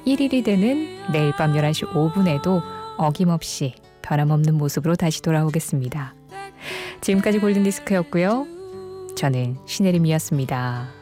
1일이 되는 내일 밤 11시 5분에도 어김없이 변함없는 모습으로 다시 돌아오겠습니다. 지금까지 골든디스크였고요. 저는 신혜림이었습니다.